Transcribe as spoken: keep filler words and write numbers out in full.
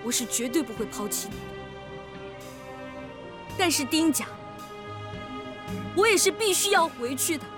我是绝对不会抛弃你的。但是丁家，我也是必须要回去的。